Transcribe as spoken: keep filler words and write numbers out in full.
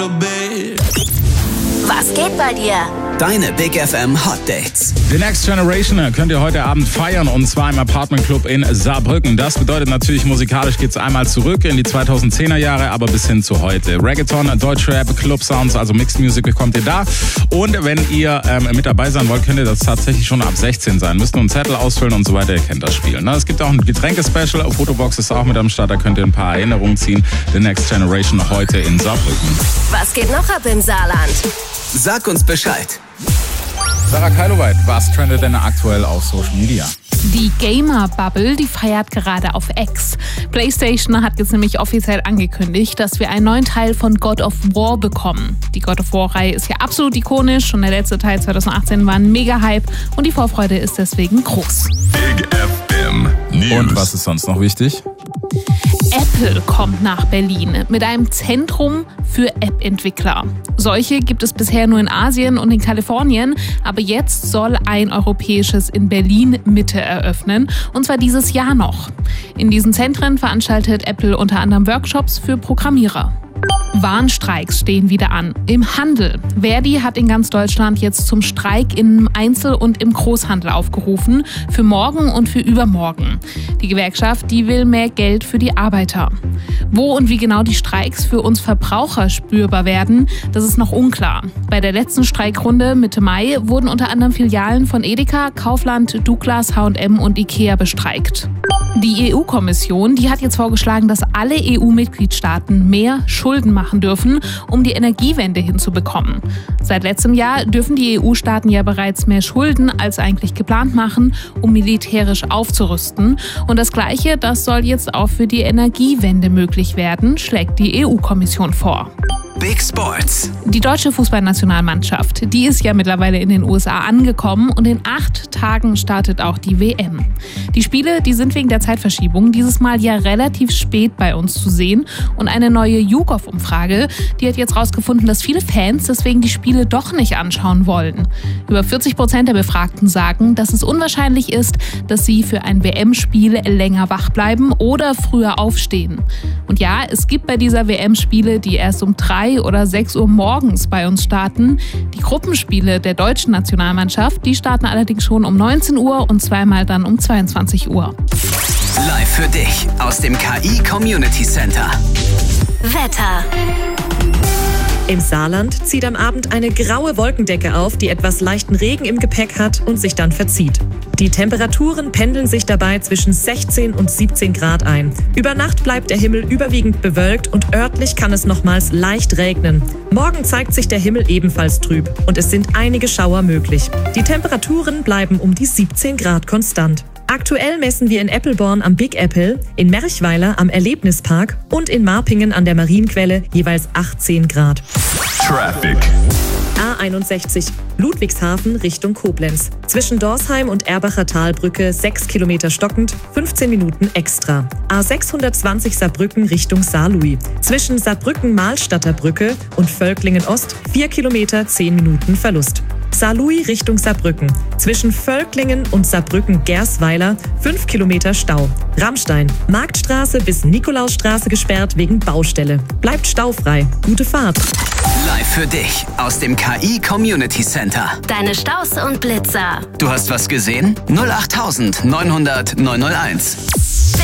Was geht bei dir? Deine Big F M Hot Dates. The Next Generation könnt ihr heute Abend feiern und zwar im Apartment Club in Saarbrücken. Das bedeutet natürlich, musikalisch geht's einmal zurück in die zweitausendzehner Jahre, aber bis hin zu heute. Reggaeton, Deutschrap, Club Sounds, also Mixed Music bekommt ihr da. Und wenn ihr ähm, mit dabei sein wollt, könnt ihr das tatsächlich schon ab sechzehn sein. Müsst nur einen Zettel ausfüllen und so weiter. Ihr kennt das Spiel. Ne? Es gibt auch ein Getränke-Special. Fotobox ist auch mit am Start. Da könnt ihr ein paar Erinnerungen ziehen. The Next Generation heute in Saarbrücken. Was geht noch ab im Saarland? Sag uns Bescheid. Sarah Keiloweit, was trendet denn aktuell auf Social Media? Die Gamer-Bubble, die feiert gerade auf X. PlayStation hat jetzt nämlich offiziell angekündigt, dass wir einen neuen Teil von God of War bekommen. Die God of War-Reihe ist ja absolut ikonisch und der letzte Teil zweitausendachtzehn war ein Mega-Hype und die Vorfreude ist deswegen groß. Big F M News. Und was ist sonst noch wichtig? Apple kommt nach Berlin mit einem Zentrum für App-Entwickler. Solche gibt es bisher nur in Asien und in Kalifornien, aber jetzt soll ein europäisches in Berlin-Mitte eröffnen, und zwar dieses Jahr noch. In diesen Zentren veranstaltet Apple unter anderem Workshops für Programmierer. Warnstreiks stehen wieder an. Im Handel. Verdi hat in ganz Deutschland jetzt zum Streik im Einzel- und im Großhandel aufgerufen. Für morgen und für übermorgen. Die Gewerkschaft, die will mehr Geld für die Arbeiter. Wo und wie genau die Streiks für uns Verbraucher spürbar werden, das ist noch unklar. Bei der letzten Streikrunde Mitte Mai wurden unter anderem Filialen von Edeka, Kaufland, Douglas, H und M und Ikea bestreikt. Die E U-Kommission, die hat jetzt vorgeschlagen, dass alle E U-Mitgliedstaaten mehr Schulden machen dürfen, um die Energiewende hinzubekommen. Seit letztem Jahr dürfen die E U-Staaten ja bereits mehr Schulden als eigentlich geplant machen, um militärisch aufzurüsten. Und das Gleiche, das soll jetzt auch für die Energiewende möglich werden, schlägt die E U-Kommission vor. Big Sports. Die deutsche Fußballnationalmannschaft, die ist ja mittlerweile in den U S A angekommen und in acht Tagen startet auch die W M. Die Spiele, die sind wegen der Zeitverschiebung dieses Mal ja relativ spät bei uns zu sehen und eine neue YouGov-Umfrage, die hat jetzt rausgefunden, dass viele Fans deswegen die Spiele doch nicht anschauen wollen. Über vierzig Prozent der Befragten sagen, dass es unwahrscheinlich ist, dass sie für ein W M-Spiel länger wach bleiben oder früher aufstehen. Und ja, es gibt bei dieser W M Spiele, die erst um drei oder sechs Uhr morgens bei uns starten. Die Gruppenspiele der deutschen Nationalmannschaft, die starten allerdings schon um neunzehn Uhr und zweimal dann um zweiundzwanzig Uhr. Live für dich aus dem K I Community Center. Wetter. Im Saarland zieht am Abend eine graue Wolkendecke auf, die etwas leichten Regen im Gepäck hat und sich dann verzieht. Die Temperaturen pendeln sich dabei zwischen sechzehn und siebzehn Grad ein. Über Nacht bleibt der Himmel überwiegend bewölkt und örtlich kann es nochmals leicht regnen. Morgen zeigt sich der Himmel ebenfalls trüb und es sind einige Schauer möglich. Die Temperaturen bleiben um die siebzehn Grad konstant. Aktuell messen wir in Eppelborn am Big Apple, in Merchweiler am Erlebnispark und in Marpingen an der Marienquelle jeweils achtzehn Grad. Traffic. A einundsechzig Ludwigshafen Richtung Koblenz. Zwischen Dorsheim und Erbacher Talbrücke sechs Kilometer stockend, fünfzehn Minuten extra. A sechshundertzwanzig Saarbrücken Richtung Saarlouis. Zwischen Saarbrücken-Mahlstadter Brücke und Völklingen-Ost vier Kilometer, zehn Minuten Verlust. Saarlouis Richtung Saarbrücken. Zwischen Völklingen und Saarbrücken-Gersweiler fünf Kilometer Stau. Rammstein. Marktstraße bis Nikolausstraße gesperrt wegen Baustelle. Bleibt staufrei. Gute Fahrt. Live für dich aus dem K I Community Center. Deine Staus und Blitzer. Du hast was gesehen? null acht neunhundert neunhunderт neunhunderteins.